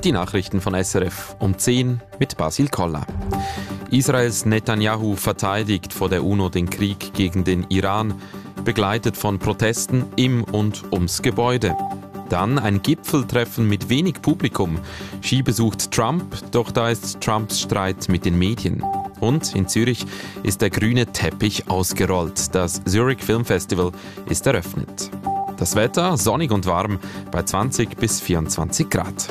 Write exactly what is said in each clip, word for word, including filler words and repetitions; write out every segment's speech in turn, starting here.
Die Nachrichten von S R F um zehn mit Basil Koller. Israels Netanyahu verteidigt vor der UNO den Krieg gegen den Iran, begleitet von Protesten im und ums Gebäude. Dann ein Gipfeltreffen mit wenig Publikum. Xi besucht Trump, doch da ist Trumps Streit mit den Medien. Und in Zürich ist der grüne Teppich ausgerollt. Das Zurich Film Festival ist eröffnet. Das Wetter sonnig und warm bei zwanzig bis vierundzwanzig Grad.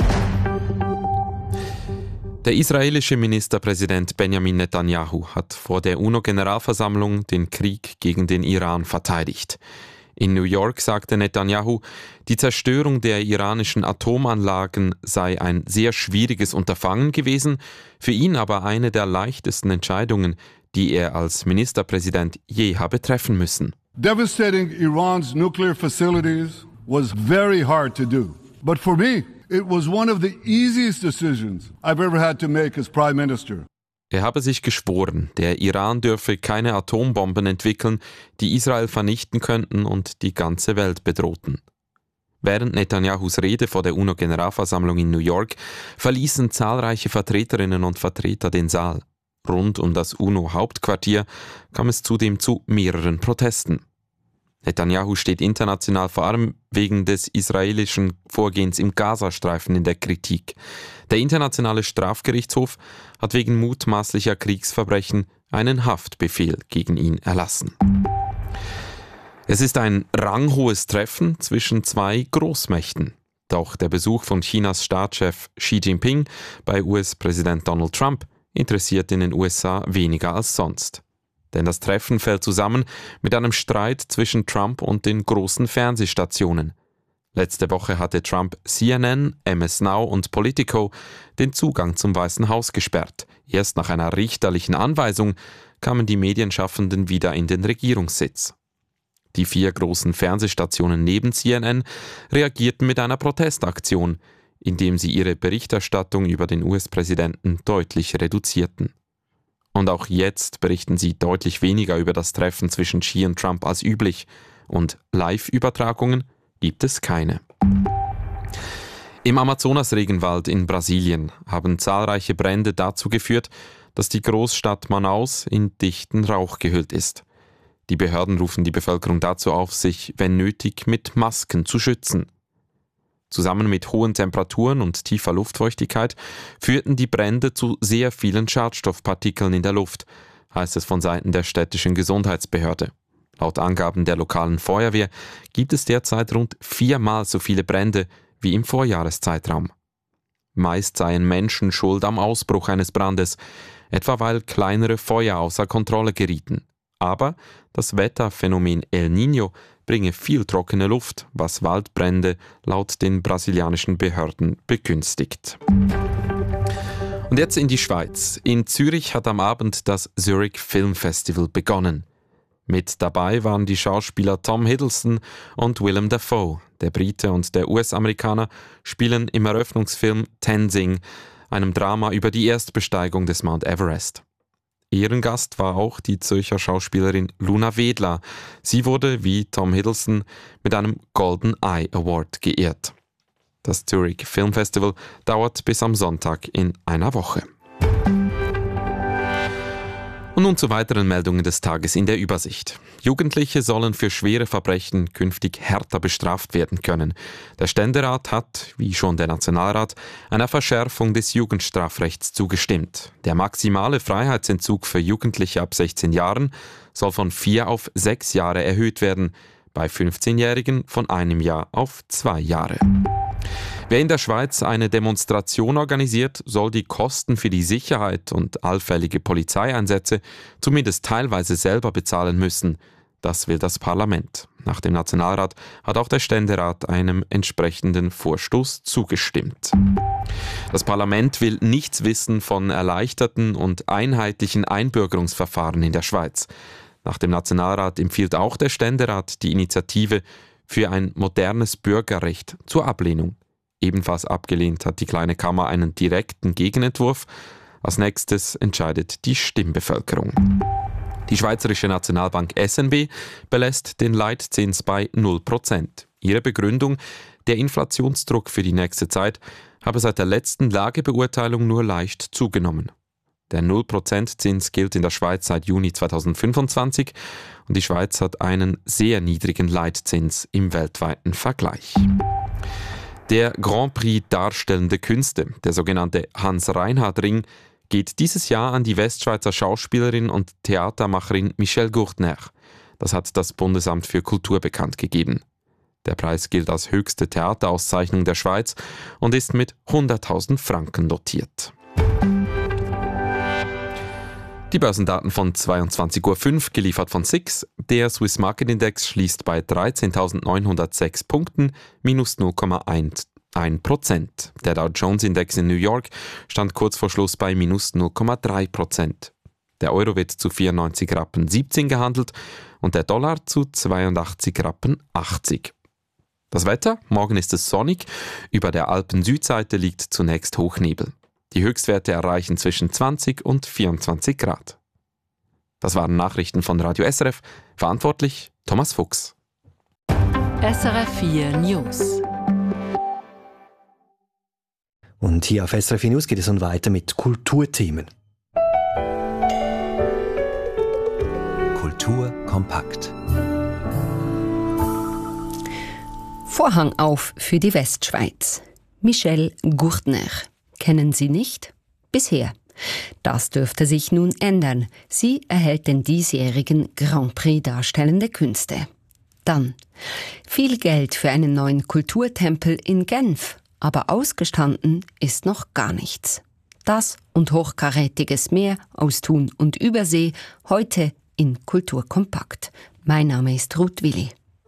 Der israelische Ministerpräsident Benjamin Netanyahu hat vor der UNO-Generalversammlung den Krieg gegen den Iran verteidigt. In New York sagte Netanyahu, die Zerstörung der iranischen Atomanlagen sei ein sehr schwieriges Unterfangen gewesen, für ihn aber eine der leichtesten Entscheidungen, die er als Ministerpräsident je habe treffen müssen. Devastating Iran's nuclear facilities was very hard to do. But for me, it was one of the easiest decisions I've ever had to make as Prime Minister. Er habe sich geschworen, der Iran dürfe keine Atombomben entwickeln, die Israel vernichten könnten und die ganze Welt bedrohten. Während Netanyahus Rede vor der UNO-Generalversammlung in New York verließen zahlreiche Vertreterinnen und Vertreter den Saal. Rund um das UNO-Hauptquartier kam es zudem zu mehreren Protesten. Netanyahu steht international vor allem wegen des israelischen Vorgehens im Gazastreifen in der Kritik. Der Internationale Strafgerichtshof hat wegen mutmaßlicher Kriegsverbrechen einen Haftbefehl gegen ihn erlassen. Es ist ein ranghohes Treffen zwischen zwei Großmächten. Doch der Besuch von Chinas Staatschef Xi Jinping bei U S-Präsident Donald Trump interessiert in den U S A weniger als sonst. Denn das Treffen fällt zusammen mit einem Streit zwischen Trump und den großen Fernsehstationen. Letzte Woche hatte Trump C N N, M S Now und Politico den Zugang zum Weißen Haus gesperrt. Erst nach einer richterlichen Anweisung kamen die Medienschaffenden wieder in den Regierungssitz. Die vier großen Fernsehstationen neben C N N reagierten mit einer Protestaktion, indem sie ihre Berichterstattung über den U S-Präsidenten deutlich reduzierten. Und auch jetzt berichten sie deutlich weniger über das Treffen zwischen Xi und Trump als üblich. Und Live-Übertragungen gibt es keine. Im Amazonas-Regenwald in Brasilien haben zahlreiche Brände dazu geführt, dass die Großstadt Manaus in dichten Rauch gehüllt ist. Die Behörden rufen die Bevölkerung dazu auf, sich, wenn nötig, mit Masken zu schützen. Zusammen mit hohen Temperaturen und tiefer Luftfeuchtigkeit führten die Brände zu sehr vielen Schadstoffpartikeln in der Luft, heißt es von Seiten der städtischen Gesundheitsbehörde. Laut Angaben der lokalen Feuerwehr gibt es derzeit rund viermal so viele Brände wie im Vorjahreszeitraum. Meist seien Menschen schuld am Ausbruch eines Brandes, etwa weil kleinere Feuer außer Kontrolle gerieten. Aber das Wetterphänomen El Niño bringe viel trockene Luft, was Waldbrände laut den brasilianischen Behörden begünstigt. Und jetzt in die Schweiz. In Zürich hat am Abend das Zurich Film Festival begonnen. Mit dabei waren die Schauspieler Tom Hiddleston und Willem Dafoe. Der Brite und der U S-Amerikaner spielen im Eröffnungsfilm Tenzing, einem Drama über die Erstbesteigung des Mount Everest. Ehrengast war auch die Zürcher Schauspielerin Luna Wedler. Sie wurde, wie Tom Hiddleston, mit einem Golden Eye Award geehrt. Das Zurich Film Festival dauert bis am Sonntag in einer Woche. Und nun zu weiteren Meldungen des Tages in der Übersicht. Jugendliche sollen für schwere Verbrechen künftig härter bestraft werden können. Der Ständerat hat, wie schon der Nationalrat, einer Verschärfung des Jugendstrafrechts zugestimmt. Der maximale Freiheitsentzug für Jugendliche ab sechzehn Jahren soll von vier auf sechs Jahre erhöht werden, bei fünfzehnjährigen von einem Jahr auf zwei Jahre. Wer in der Schweiz eine Demonstration organisiert, soll die Kosten für die Sicherheit und allfällige Polizeieinsätze zumindest teilweise selber bezahlen müssen. Das will das Parlament. Nach dem Nationalrat hat auch der Ständerat einem entsprechenden Vorstoß zugestimmt. Das Parlament will nichts wissen von erleichterten und einheitlichen Einbürgerungsverfahren in der Schweiz. Nach dem Nationalrat empfiehlt auch der Ständerat die Initiative für ein modernes Bürgerrecht zur Ablehnung. Ebenfalls abgelehnt hat die Kleine Kammer einen direkten Gegenentwurf. Als nächstes entscheidet die Stimmbevölkerung. Die Schweizerische Nationalbank S N B belässt den Leitzins bei null Prozent. Ihre Begründung: der Inflationsdruck für die nächste Zeit habe seit der letzten Lagebeurteilung nur leicht zugenommen. Der null Prozent Zins gilt in der Schweiz seit Juni zweitausendfünfundzwanzig und die Schweiz hat einen sehr niedrigen Leitzins im weltweiten Vergleich. Der Grand Prix Darstellende Künste, der sogenannte Hans-Reinhard-Ring, geht dieses Jahr an die Westschweizer Schauspielerin und Theatermacherin Michelle Gurtner. Das hat das Bundesamt für Kultur bekannt gegeben. Der Preis gilt als höchste Theaterauszeichnung der Schweiz und ist mit hunderttausend Franken dotiert. Die Börsendaten von zweiundzwanzig Uhr fünf, geliefert von S I X. Der Swiss Market Index schließt bei dreizehntausendneunhundertsechs Punkten, minus null Komma eins Prozent. Der Dow Jones Index in New York stand kurz vor Schluss bei minus null Komma drei Prozent. Der Euro wird zu vierundneunzig Rappen siebzehn gehandelt und der Dollar zu zweiundachtzig Rappen achtzig. Das Wetter? Morgen ist es sonnig. Über der Alpen-Südseite liegt zunächst Hochnebel. Die Höchstwerte erreichen zwischen zwanzig und vierundzwanzig Grad. Das waren Nachrichten von Radio S R F. Verantwortlich Thomas Fuchs. S R F vier News. Und hier auf S R F vier News geht es nun weiter mit Kulturthemen. Kultur kompakt. Vorhang auf für die Westschweiz. Michelle Gurtner. Kennen Sie nicht? Bisher. Das dürfte sich nun ändern. Sie erhält den diesjährigen Grand Prix Darstellende Künste. Dann viel Geld für einen neuen Kulturtempel in Genf, aber ausgestanden ist noch gar nichts. Das und hochkarätiges mehr aus Thun und Übersee heute in Kultur kompakt. Mein Name ist Ruth Willi.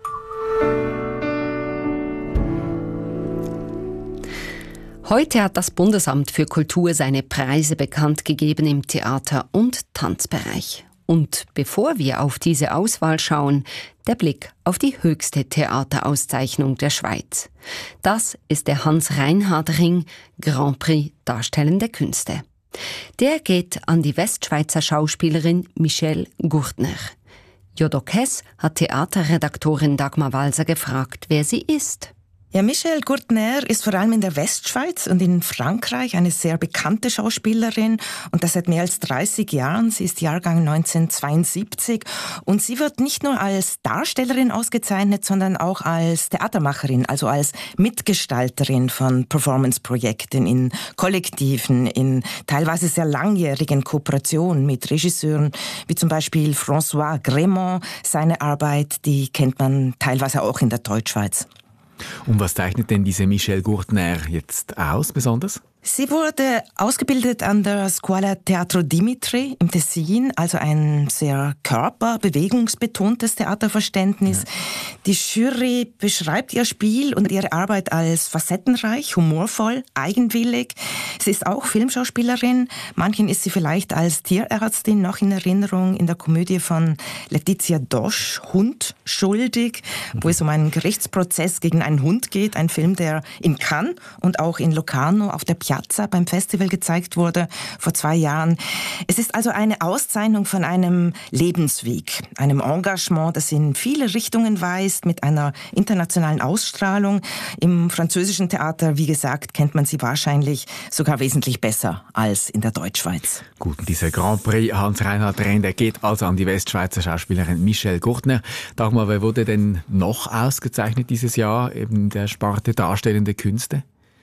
Heute hat das Bundesamt für Kultur seine Preise bekannt gegeben im Theater- und Tanzbereich. Und bevor wir auf diese Auswahl schauen, der Blick auf die höchste Theaterauszeichnung der Schweiz. Das ist der Hans-Reinhard-Ring Grand Prix Darstellende Künste. Der geht an die Westschweizer Schauspielerin Michelle Gurtner. Jodok Hess hat Theaterredaktorin Dagmar Walser gefragt, wer sie ist. Ja, Michelle Gurtner ist vor allem in der Westschweiz und in Frankreich eine sehr bekannte Schauspielerin und das seit mehr als dreißig Jahren. Sie ist Jahrgang neunzehnhundertzweiundsiebzig und sie wird nicht nur als Darstellerin ausgezeichnet, sondern auch als Theatermacherin, also als Mitgestalterin von Performance-Projekten in Kollektiven, in teilweise sehr langjährigen Kooperationen mit Regisseuren, wie zum Beispiel François Grémont. Seine Arbeit, die kennt man teilweise auch in der Deutschschweiz. Und was zeichnet denn diese Michelle Gurtner jetzt aus, besonders? Sie wurde ausgebildet an der Scuola Teatro Dimitri im Tessin, also ein sehr körper-, bewegungsbetontes Theaterverständnis. Ja. Die Jury beschreibt ihr Spiel und ihre Arbeit als facettenreich, humorvoll, eigenwillig. Sie ist auch Filmschauspielerin. Manchen ist sie vielleicht als Tierärztin noch in Erinnerung in der Komödie von Letizia Dosch, Hund schuldig, mhm. wo es um einen Gerichtsprozess gegen einen Hund geht. Ein Film, der in Cannes und auch in Locarno auf der Piazza beim Festival gezeigt wurde vor zwei Jahren. Es ist also eine Auszeichnung von einem Lebensweg, einem Engagement, das in viele Richtungen weist, mit einer internationalen Ausstrahlung. Im französischen Theater, wie gesagt, kennt man sie wahrscheinlich sogar wesentlich besser als in der Deutschschweiz. Gut, dieser Grand Prix Hans-Reinhard-Ring, der geht also an die Westschweizer Schauspielerin Michelle Gurtner. Dagmar, wer wurde denn noch ausgezeichnet dieses Jahr in der Sparte Darstellende Künste?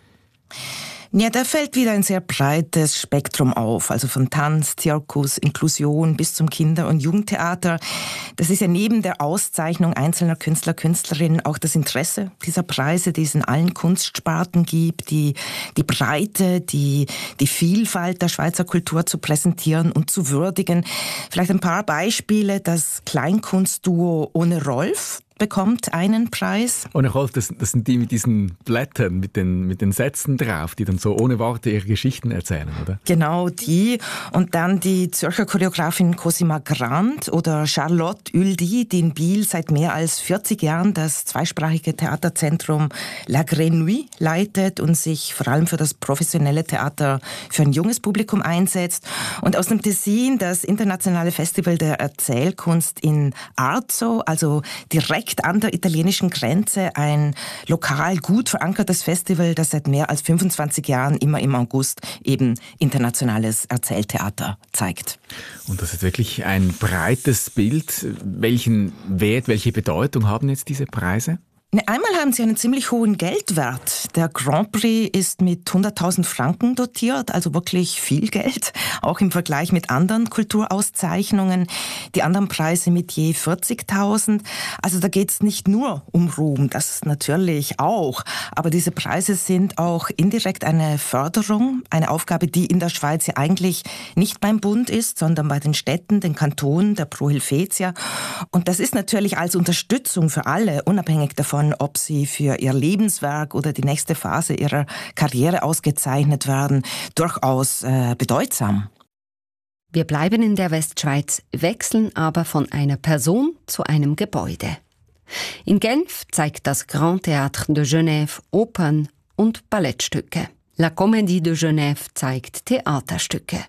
Ja, da fällt wieder ein sehr breites Spektrum auf, also von Tanz, Zirkus, Inklusion bis zum Kinder- und Jugendtheater. Das ist ja neben der Auszeichnung einzelner Künstler, Künstlerinnen auch das Interesse dieser Preise, die es in allen Kunstsparten gibt, die, die Breite, die, die Vielfalt der Schweizer Kultur zu präsentieren und zu würdigen. Vielleicht ein paar Beispiele: das Kleinkunstduo Ohne Rolf bekommt einen Preis. Ohne Rolf, das, das sind die mit diesen Blättern, mit den, mit den Sätzen drauf, die dann so ohne Worte ihre Geschichten erzählen, oder? Genau, die. Und dann die Zürcher Choreografin Cosima Grant oder Charlotte Ueldy, die in Biel seit mehr als vierzig Jahren das zweisprachige Theaterzentrum La Grenouille leitet und sich vor allem für das professionelle Theater für ein junges Publikum einsetzt. Und aus dem Tessin das internationale Festival der Erzählkunst in Arzo, also direkt liegt an der italienischen Grenze ein lokal gut verankertes Festival, das seit mehr als fünfundzwanzig Jahren immer im August eben internationales Erzähltheater zeigt. Und das ist wirklich ein breites Bild. Welchen Wert, welche Bedeutung haben jetzt diese Preise? Einmal haben sie einen ziemlich hohen Geldwert. Der Grand Prix ist mit hunderttausend Franken dotiert, also wirklich viel Geld, auch im Vergleich mit anderen Kulturauszeichnungen. Die anderen Preise mit je vierzigtausend. Also da geht es nicht nur um Ruhm, das natürlich auch. Aber diese Preise sind auch indirekt eine Förderung, eine Aufgabe, die in der Schweiz ja eigentlich nicht beim Bund ist, sondern bei den Städten, den Kantonen, der Pro Helvetia. Und das ist natürlich als Unterstützung für alle, unabhängig davon, ob sie für ihr Lebenswerk oder die nächste Phase ihrer Karriere ausgezeichnet werden, durchaus äh, bedeutsam. Wir bleiben in der Westschweiz, wechseln aber von einer Person zu einem Gebäude. In Genf zeigt das Grand Théâtre de Genève Opern und Ballettstücke. La Comédie de Genève zeigt Theaterstücke.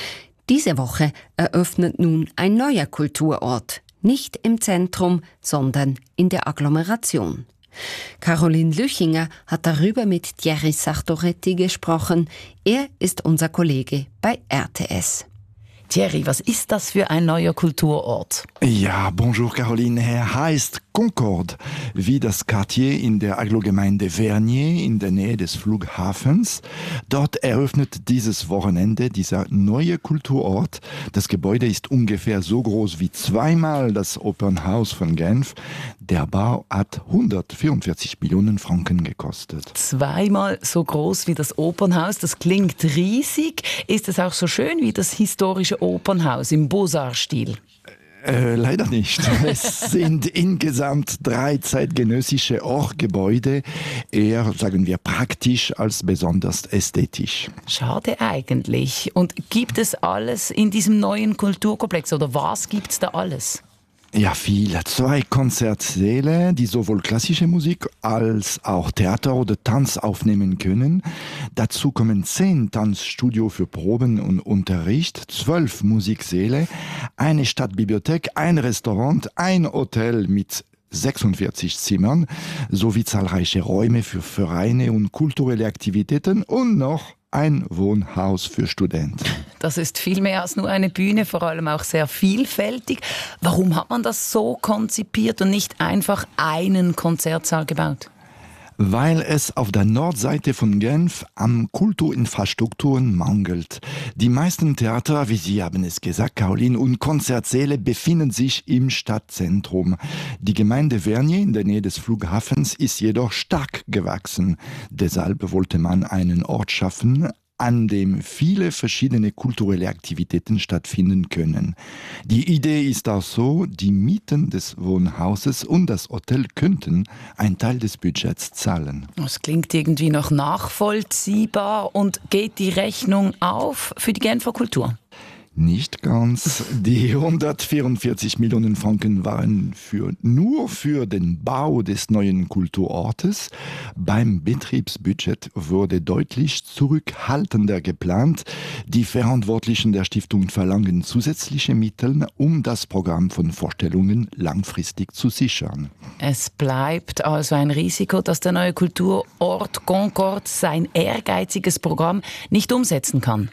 Diese Woche eröffnet nun ein neuer Kulturort, nicht im Zentrum, sondern in der Agglomeration. Caroline Lüchinger hat darüber mit Thierry Sartoretti gesprochen. Er ist unser Kollege bei R T S. Thierry, was ist das für ein neuer Kulturort? Ja, bonjour Caroline. Er heißt Concorde, wie das Quartier in der Agglogemeinde Vernier in der Nähe des Flughafens. Dort eröffnet dieses Wochenende dieser neue Kulturort. Das Gebäude ist ungefähr so groß wie zweimal das Opernhaus von Genf. Der Bau hat hundertvierundvierzig Millionen Franken gekostet. Zweimal so groß wie das Opernhaus, das klingt riesig. Ist es auch so schön wie das historische Opernhaus im Beaux-Arts-Stil? Äh, leider nicht. Es sind insgesamt drei zeitgenössische Orgelgebäude, eher, sagen wir, praktisch als besonders ästhetisch. Schade eigentlich. Und gibt es alles in diesem neuen Kulturkomplex oder was gibt es da alles? Ja, viel. Zwei Konzertsäle, die sowohl klassische Musik als auch Theater oder Tanz aufnehmen können. Dazu kommen zehn Tanzstudio für Proben und Unterricht, zwölf Musiksäle, eine Stadtbibliothek, ein Restaurant, ein Hotel mit sechsundvierzig Zimmern, sowie zahlreiche Räume für Vereine und kulturelle Aktivitäten und noch ein Wohnhaus für Studenten. Das ist viel mehr als nur eine Bühne, vor allem auch sehr vielfältig. Warum hat man das so konzipiert und nicht einfach einen Konzertsaal gebaut? Weil es auf der Nordseite von Genf an Kulturinfrastrukturen mangelt. Die meisten Theater, wie Sie haben es gesagt, Caroline, und Konzertsäle befinden sich im Stadtzentrum. Die Gemeinde Vernier in der Nähe des Flughafens ist jedoch stark gewachsen. Deshalb wollte man einen Ort schaffen, an dem viele verschiedene kulturelle Aktivitäten stattfinden können. Die Idee ist auch so, die Mieten des Wohnhauses und das Hotel könnten einen Teil des Budgets zahlen. Das klingt irgendwie noch nachvollziehbar. Und geht die Rechnung auf für die Genfer Kultur? Nicht ganz. Die hundertvierundvierzig Millionen Franken waren für, nur für den Bau des neuen Kulturortes. Beim Betriebsbudget wurde deutlich zurückhaltender geplant. Die Verantwortlichen der Stiftung verlangen zusätzliche Mittel, um das Programm von Vorstellungen langfristig zu sichern. Es bleibt also ein Risiko, dass der neue Kulturort Concorde sein ehrgeiziges Programm nicht umsetzen kann.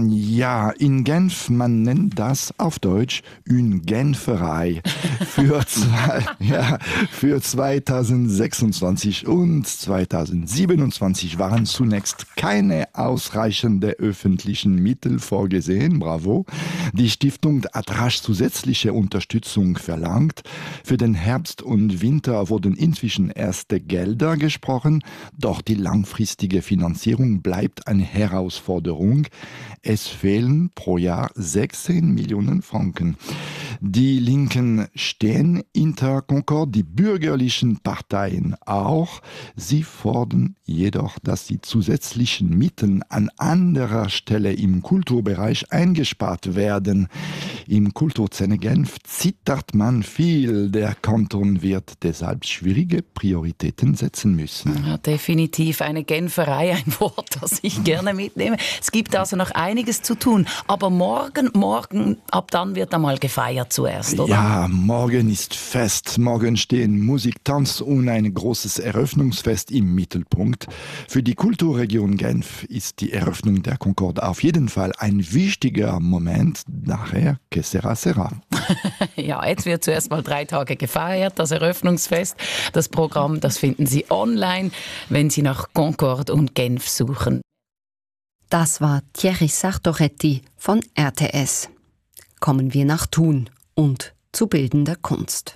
Ja, in Genf, man nennt das auf Deutsch une Genferei. Für, zwei, ja, für zweitausendsechsundzwanzig und zweitausendsiebenundzwanzig waren zunächst keine ausreichenden öffentlichen Mittel vorgesehen. Bravo. Die Stiftung hat rasch zusätzliche Unterstützung verlangt. Für den Herbst und Winter wurden inzwischen erste Gelder gesprochen, doch die langfristige Finanzierung bleibt eine Herausforderung. Es fehlen pro Jahr sechzehn Millionen Franken. Die Linken stehen hinter Concorde, die bürgerlichen Parteien auch. Sie fordern jedoch, dass die zusätzlichen Mittel an anderer Stelle im Kulturbereich eingespart werden. Im Kulturzentrum Genf zittert man viel. Der Kanton wird deshalb schwierige Prioritäten setzen müssen. Ja, definitiv eine Genferei, ein Wort, das ich gerne mitnehme. Es gibt also noch einiges zu tun. Aber morgen, morgen, ab dann wird einmal gefeiert. zuerst, oder? Ja, morgen ist Fest. Morgen stehen Musik, Tanz und ein großes Eröffnungsfest im Mittelpunkt. Für die Kulturregion Genf ist die Eröffnung der Concorde auf jeden Fall ein wichtiger Moment. Nachher, que sera, sera. Ja, jetzt wird zuerst mal drei Tage gefeiert, das Eröffnungsfest. Das Programm, das finden Sie online, wenn Sie nach Concorde und Genf suchen. Das war Thierry Sartoretti von R T S. Kommen wir nach Thun und zu bildender Kunst.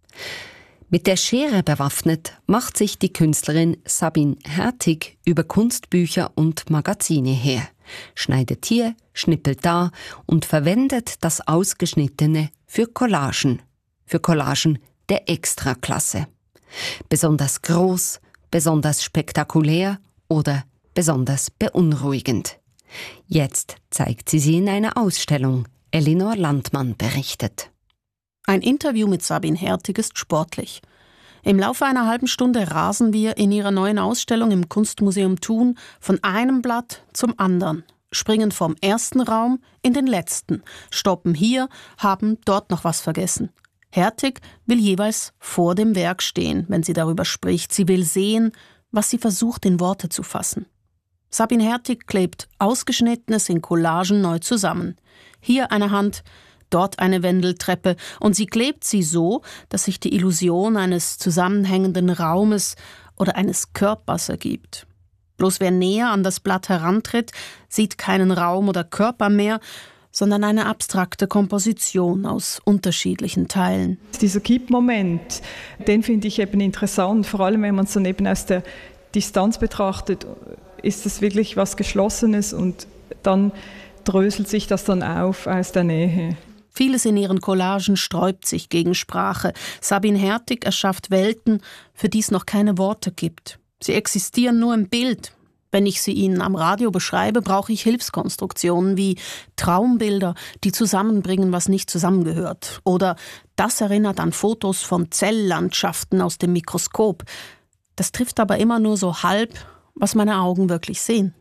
Mit der Schere bewaffnet macht sich die Künstlerin Sabine Hertig über Kunstbücher und Magazine her, schneidet hier, schnippelt da und verwendet das Ausgeschnittene für Collagen, für Collagen der Extraklasse. Besonders groß, besonders spektakulär oder besonders beunruhigend. Jetzt zeigt sie sie in einer Ausstellung. Elinor Landmann berichtet. Ein Interview mit Sabine Hertig ist sportlich. Im Laufe einer halben Stunde rasen wir in ihrer neuen Ausstellung im Kunstmuseum Thun von einem Blatt zum anderen, springen vom ersten Raum in den letzten, stoppen hier, haben dort noch was vergessen. Hertig will jeweils vor dem Werk stehen, wenn sie darüber spricht. Sie will sehen, was sie versucht in Worte zu fassen. Sabine Hertig klebt Ausgeschnittenes in Collagen neu zusammen. Hier eine Hand, dort eine Wendeltreppe und sie klebt sie so, dass sich die Illusion eines zusammenhängenden Raumes oder eines Körpers ergibt. Bloß wer näher an das Blatt herantritt, sieht keinen Raum oder Körper mehr, sondern eine abstrakte Komposition aus unterschiedlichen Teilen. Dieser Kippmoment, den finde ich eben interessant, vor allem wenn man es dann eben aus der Distanz betrachtet, ist es wirklich was Geschlossenes und dann dröselt sich das dann auf aus der Nähe. Vieles in ihren Collagen sträubt sich gegen Sprache. Sabine Hertig erschafft Welten, für die es noch keine Worte gibt. Sie existieren nur im Bild. Wenn ich sie Ihnen am Radio beschreibe, brauche ich Hilfskonstruktionen wie Traumbilder, die zusammenbringen, was nicht zusammengehört. Oder das erinnert an Fotos von Zelllandschaften aus dem Mikroskop. Das trifft aber immer nur so halb, was meine Augen wirklich sehen.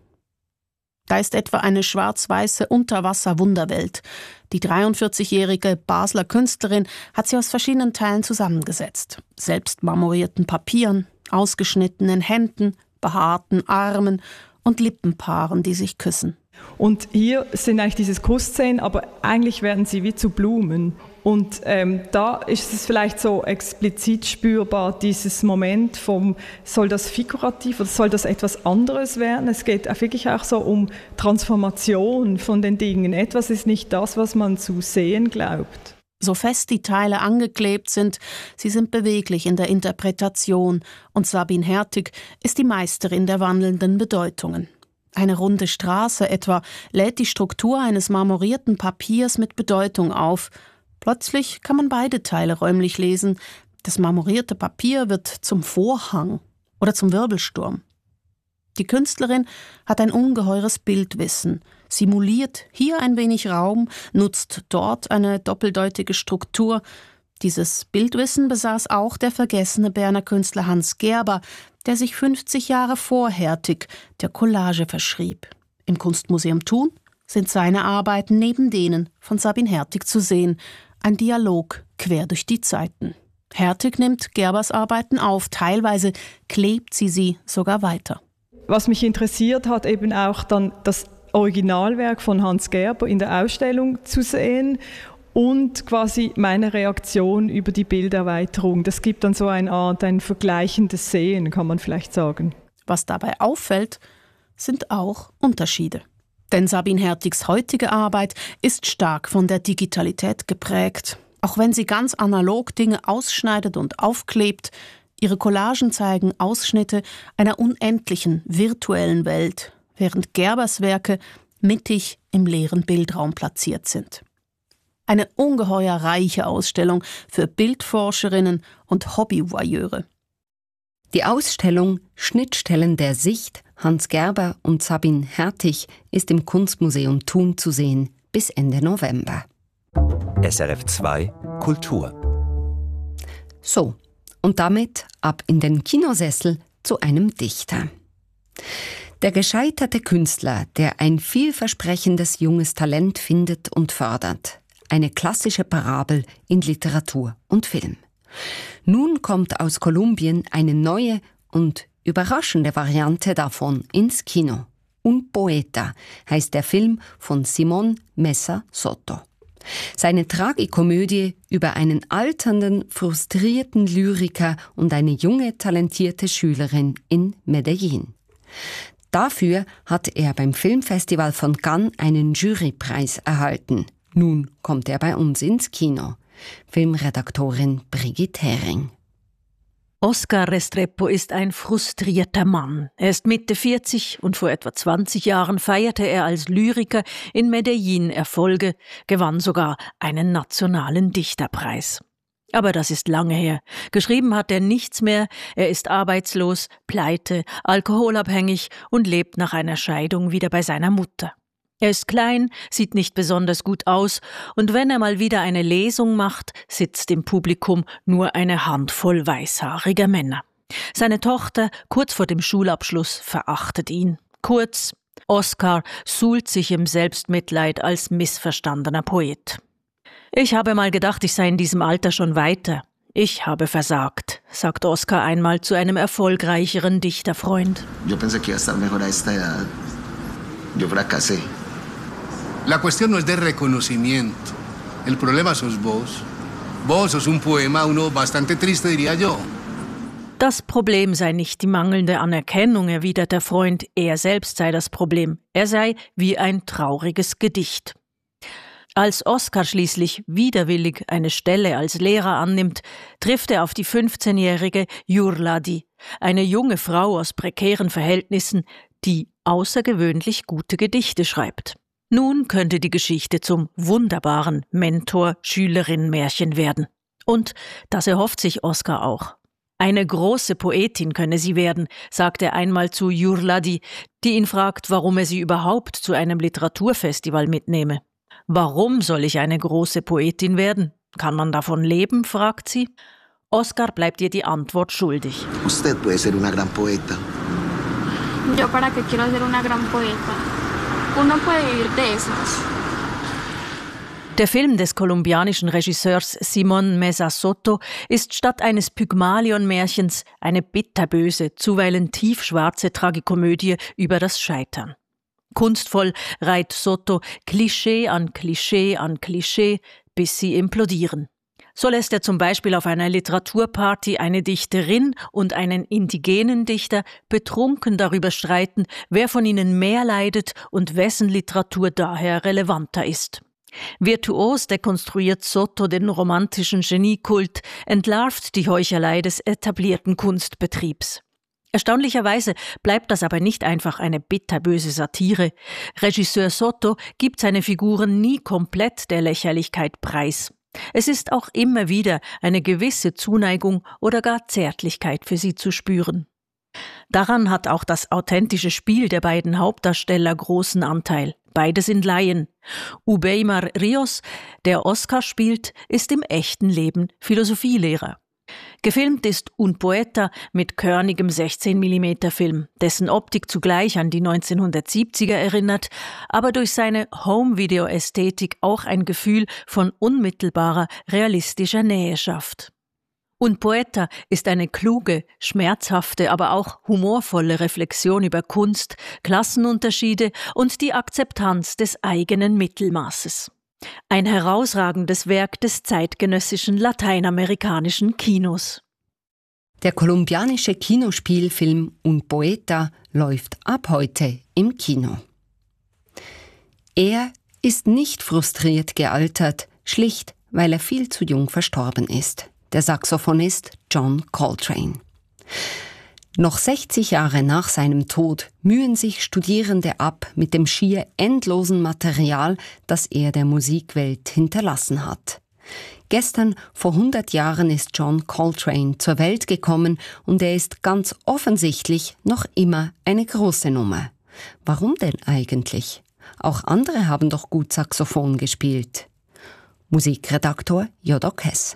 Da ist etwa eine schwarz-weiße Unterwasser-Wunderwelt. Die dreiundvierzigjährige Basler Künstlerin hat sie aus verschiedenen Teilen zusammengesetzt. Selbst marmorierten Papieren, ausgeschnittenen Händen, behaarten Armen und Lippenpaaren, die sich küssen. Und hier sind eigentlich diese Kussszenen, aber eigentlich werden sie wie zu Blumen. Und ähm, da ist es vielleicht so explizit spürbar, dieses Moment vom, soll das figurativ oder soll das etwas anderes werden? Es geht auch wirklich auch so um Transformation von den Dingen. Etwas ist nicht das, was man zu sehen glaubt. So fest die Teile angeklebt sind, sie sind beweglich in der Interpretation. Und Sabine Hertig ist die Meisterin der wandelnden Bedeutungen. Eine runde Straße etwa lädt die Struktur eines marmorierten Papiers mit Bedeutung auf. Plötzlich kann man beide Teile räumlich lesen. Das marmorierte Papier wird zum Vorhang oder zum Wirbelsturm. Die Künstlerin hat ein ungeheures Bildwissen, simuliert hier ein wenig Raum, nutzt dort eine doppeldeutige Struktur. Dieses Bildwissen besaß auch der vergessene Berner Künstler Hans Gerber, der sich fünfzig Jahre vor Hertig der Collage verschrieb. Im Kunstmuseum Thun sind seine Arbeiten neben denen von Sabine Hertig zu sehen. Ein Dialog quer durch die Zeiten. Hertig nimmt Gerbers Arbeiten auf, teilweise klebt sie sie sogar weiter. Was mich interessiert hat, eben auch dann das Originalwerk von Hans Gerber in der Ausstellung zu sehen und quasi meine Reaktion über die Bilderweiterung. Das gibt dann so eine Art, ein vergleichendes Sehen, kann man vielleicht sagen. Was dabei auffällt, sind auch Unterschiede. Denn Sabine Hertigs heutige Arbeit ist stark von der Digitalität geprägt. Auch wenn sie ganz analog Dinge ausschneidet und aufklebt, ihre Collagen zeigen Ausschnitte einer unendlichen virtuellen Welt, während Gerbers Werke mittig im leeren Bildraum platziert sind. Eine ungeheuer reiche Ausstellung für Bildforscherinnen und Hobbyvoyeure. Die Ausstellung Schnittstellen der Sicht, Hans Gerber und Sabine Hertig ist im Kunstmuseum Thun zu sehen bis Ende November. S R F zwei Kultur. So, und damit ab in den Kinosessel zu einem Dichter. Der gescheiterte Künstler, der ein vielversprechendes junges Talent findet und fördert. eine klassische Parabel in Literatur und Film. Nun kommt aus Kolumbien eine neue und überraschende Variante davon ins Kino. Un Poeta heißt der Film von Simón Mesa Soto. Seine Tragikomödie über einen alternden, frustrierten Lyriker und eine junge, talentierte Schülerin in Medellín. Dafür hat er beim Filmfestival von Cannes einen Jurypreis erhalten. Nun kommt er bei uns ins Kino. Filmredaktorin Brigitte Hering. Oscar Restrepo ist ein frustrierter Mann. Er ist Mitte vierzig und vor etwa zwanzig Jahren feierte er als Lyriker in Medellín Erfolge, gewann sogar einen nationalen Dichterpreis. Aber das ist lange her. Geschrieben hat er nichts mehr, er ist arbeitslos, pleite, alkoholabhängig und lebt nach einer Scheidung wieder bei seiner Mutter. Er ist klein, sieht nicht besonders gut aus und wenn er mal wieder eine Lesung macht, sitzt im Publikum nur eine Handvoll weißhaariger Männer. Seine Tochter, kurz vor dem Schulabschluss, verachtet ihn. Kurz, Oscar suhlt sich im Selbstmitleid als missverstandener Poet. Ich habe mal gedacht, ich sei in diesem Alter schon weiter. Ich habe versagt, sagt Oscar einmal zu einem erfolgreicheren Dichterfreund. Yo pensé que iba a estar mejor a esta edad. Yo fracasé. La cuestión no es de reconocimiento. El problema sos vos. Vos sos un poema, uno bastante triste, diría yo. Das Problem sei nicht die mangelnde Anerkennung, erwidert der Freund. Er selbst sei das Problem. Er sei wie ein trauriges Gedicht. Als Oscar schließlich widerwillig eine Stelle als Lehrer annimmt, trifft er auf die fünfzehnjährige Yurladi, eine junge Frau aus prekären Verhältnissen, die außergewöhnlich gute Gedichte schreibt. Nun könnte die Geschichte zum wunderbaren Mentor-Schülerin-Märchen werden. Und das erhofft sich Oscar auch. Eine große Poetin könne sie werden, sagt er einmal zu Yurladi, die ihn fragt, warum er sie überhaupt zu einem Literaturfestival mitnehme. Warum soll ich eine große Poetin werden? Kann man davon leben, fragt sie. Oscar bleibt ihr die Antwort schuldig. Usted puede ser una gran poeta. Yo para qué quiero ser una gran poeta. Uno puede vivir de esos. Der Film des kolumbianischen Regisseurs Simón Mesa Soto ist statt eines Pygmalion-Märchens eine bitterböse, zuweilen tiefschwarze Tragikomödie über das Scheitern. Kunstvoll reiht Soto Klischee an Klischee an Klischee, bis sie implodieren. So lässt er zum Beispiel auf einer Literaturparty eine Dichterin und einen indigenen Dichter betrunken darüber streiten, wer von ihnen mehr leidet und wessen Literatur daher relevanter ist. Virtuos dekonstruiert Soto den romantischen Geniekult, entlarvt die Heuchelei des etablierten Kunstbetriebs. Erstaunlicherweise bleibt das aber nicht einfach eine bitterböse Satire. Regisseur Soto gibt seine Figuren nie komplett der Lächerlichkeit preis. Es ist auch immer wieder eine gewisse Zuneigung oder gar Zärtlichkeit für sie zu spüren. Daran hat auch das authentische Spiel der beiden Hauptdarsteller großen Anteil. Beide sind Laien. Ubeimar Rios, der Oscar spielt, ist im echten Leben Philosophielehrer. Gefilmt ist Un Poeta mit körnigem sechzehn Millimeter Film, dessen Optik zugleich an die neunzehnhundertsiebziger erinnert, aber durch seine Home-Video-Ästhetik auch ein Gefühl von unmittelbarer, realistischer Nähe schafft. Un Poeta ist eine kluge, schmerzhafte, aber auch humorvolle Reflexion über Kunst, Klassenunterschiede und die Akzeptanz des eigenen Mittelmaßes. Ein herausragendes Werk des zeitgenössischen lateinamerikanischen Kinos. Der kolumbianische Kinospielfilm Un Poeta läuft ab heute im Kino. Er ist nicht frustriert gealtert, schlicht, weil er viel zu jung verstorben ist. Der Saxophonist John Coltrane. Noch sechzig Jahre nach seinem Tod mühen sich Studierende ab mit dem schier endlosen Material, das er der Musikwelt hinterlassen hat. Gestern vor hundert Jahren ist John Coltrane zur Welt gekommen und er ist ganz offensichtlich noch immer eine große Nummer. Warum denn eigentlich? Auch andere haben doch gut Saxophon gespielt. Musikredaktor Jodok Hess.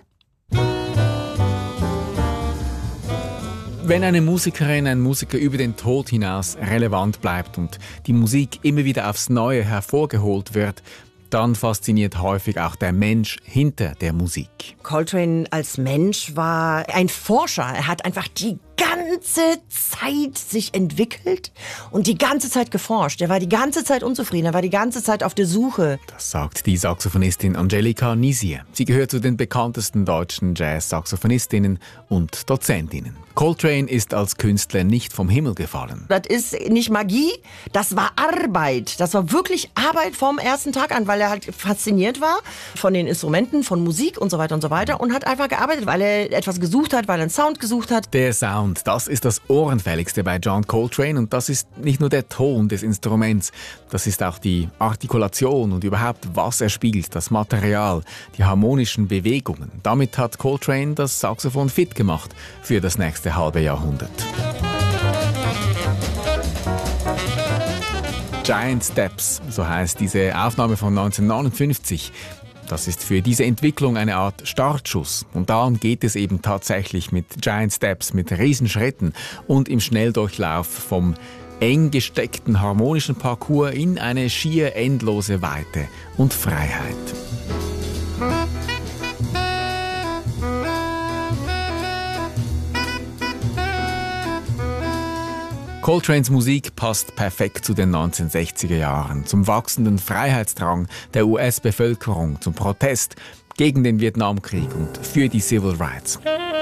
Wenn eine Musikerin, ein Musiker über den Tod hinaus relevant bleibt und die Musik immer wieder aufs Neue hervorgeholt wird, dann fasziniert häufig auch der Mensch hinter der Musik. Coltrane als Mensch war ein Forscher. Er hat einfach die ganze Zeit sich entwickelt und die ganze Zeit geforscht. Er war die ganze Zeit unzufrieden, er war die ganze Zeit auf der Suche. Das sagt die Saxophonistin Angelika Niesier. Sie gehört zu den bekanntesten deutschen Jazz-Saxophonistinnen und Dozentinnen. Coltrane ist als Künstler nicht vom Himmel gefallen. Das ist nicht Magie, das war Arbeit. Das war wirklich Arbeit vom ersten Tag an, weil er halt fasziniert war von den Instrumenten, von Musik und so weiter und so weiter und hat einfach gearbeitet, weil er etwas gesucht hat, weil er einen Sound gesucht hat. Der Sound, das ist das Ohrenfälligste bei John Coltrane und das ist nicht nur der Ton des Instruments, das ist auch die Artikulation und überhaupt, was er spielt, das Material, die harmonischen Bewegungen. Damit hat Coltrane das Saxophon fit gemacht für das nächste halbe Jahrhundert. Giant Steps, so heißt diese Aufnahme von neunzehnhundertneunundfünfzig. Das ist für diese Entwicklung eine Art Startschuss. Und darum geht es eben tatsächlich mit Giant Steps, mit Riesenschritten und im Schnelldurchlauf vom eng gesteckten harmonischen Parcours in eine schier endlose Weite und Freiheit. Coltranes Musik passt perfekt zu den neunzehnhundertsechziger Jahren, zum wachsenden Freiheitsdrang der U S-Bevölkerung, zum Protest gegen den Vietnamkrieg und für die Civil Rights.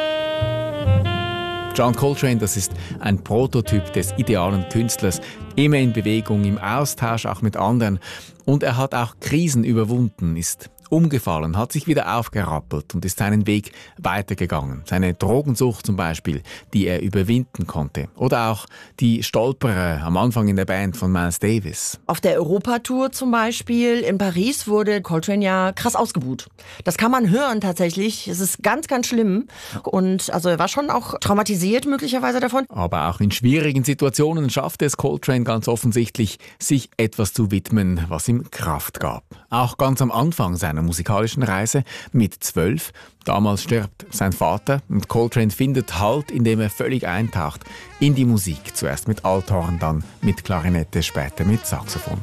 John Coltrane, das ist ein Prototyp des idealen Künstlers, immer in Bewegung, im Austausch auch mit anderen. Und er hat auch Krisen überwunden, ist umgefallen, hat sich wieder aufgerappelt und ist seinen Weg weitergegangen. Seine Drogensucht zum Beispiel, die er überwinden konnte. Oder auch die Stolperer am Anfang in der Band von Miles Davis. Auf der Europatour zum Beispiel in Paris wurde Coltrane ja krass ausgebuht. Das kann man hören tatsächlich. Es ist ganz, ganz schlimm. Und also er war schon auch traumatisiert möglicherweise davon. Aber auch in schwierigen Situationen schaffte es Coltrane ganz offensichtlich, sich etwas zu widmen, was ihm Kraft gab. Auch ganz am Anfang seiner musikalischen Reise mit zwölf. Damals stirbt sein Vater und Coltrane findet Halt, indem er völlig eintaucht in die Musik. Zuerst mit Althorn, dann mit Klarinette, später mit Saxophon.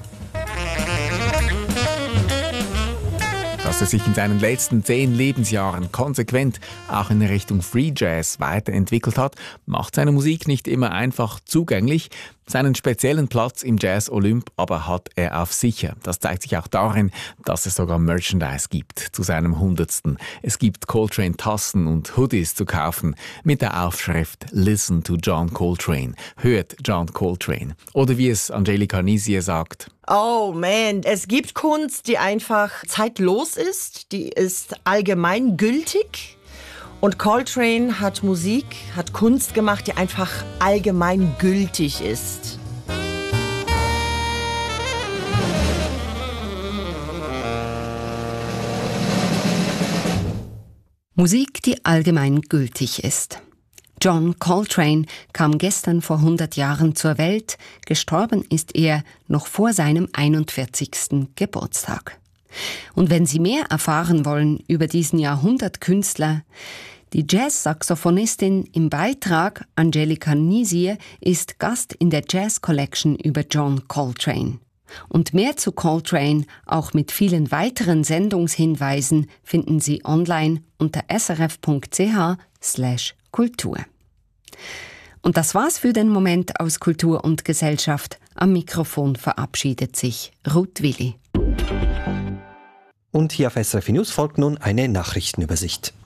Dass er sich in seinen letzten zehn Lebensjahren konsequent auch in Richtung Free Jazz weiterentwickelt hat, macht seine Musik nicht immer einfach zugänglich. Seinen speziellen Platz im Jazz Olymp aber hat er auf sicher. Das zeigt sich auch darin, dass es sogar Merchandise gibt zu seinem hundertsten. Es gibt Coltrane-Tassen und Hoodies zu kaufen mit der Aufschrift Listen to John Coltrane. Hört John Coltrane. Oder wie es Angelika Niesier sagt: Oh man, es gibt Kunst, die einfach zeitlos ist, die ist allgemeingültig. Und Coltrane hat Musik, hat Kunst gemacht, die einfach allgemeingültig ist. Musik, die allgemeingültig ist. John Coltrane kam gestern vor hundert Jahren zur Welt. Gestorben ist er noch vor seinem einundvierzigsten Geburtstag. Und wenn Sie mehr erfahren wollen über diesen Jahrhundertkünstler, die Jazz-Saxophonistin im Beitrag Angelika Niesier ist Gast in der Jazz Collection über John Coltrane. Und mehr zu Coltrane, auch mit vielen weiteren Sendungshinweisen, finden Sie online unter srf.ch slash Kultur. Und das war's für den Moment aus Kultur und Gesellschaft. Am Mikrofon verabschiedet sich Ruth Willi. Und hier auf S R F News folgt nun eine Nachrichtenübersicht.